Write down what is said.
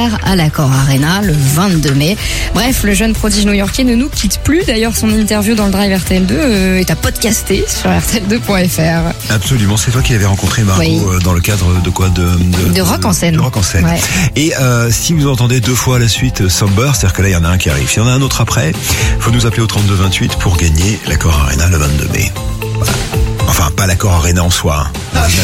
concert à l'Accor Arena le 22 mai. Bref, le jeune prodige new-yorkais ne nous quitte plus. D'ailleurs, son interview dans le Drive RTL2 est à podcaster sur rtl2.fr. Absolument, c'est toi qui l'avais rencontré, Margot, Oui. Dans le cadre de quoi De Rock en scène. De Rock en scène. Ouais. Et si vous entendez 2 fois à la suite Somber, c'est-à-dire que là, il y en a un qui arrive. S'il y en a un autre après, faut nous appeler au 3228 pour gagner l'Accor Arena le 22 mai. Voilà. Enfin, pas l'Accor Arena en soi. Hein.